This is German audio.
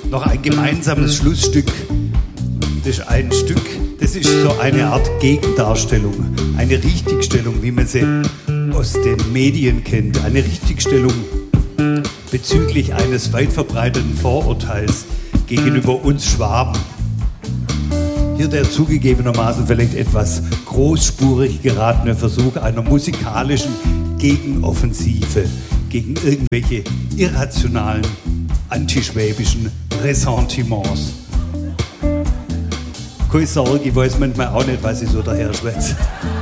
noch ein gemeinsames Schlussstück. Das ist ein Stück, das ist so eine Art Gegendarstellung, eine Richtigstellung, wie man sie aus den Medien kennt. Eine Richtigstellung bezüglich eines weit verbreiteten Vorurteils gegenüber uns Schwaben. Hier der zugegebenermaßen vielleicht etwas großspurig geratene Versuch einer musikalischen Gegenoffensive gegen irgendwelche irrationalen, antischwäbischen Ressentiments. Keine Sorge, ich weiß manchmal auch nicht, was ich so daher schwätze.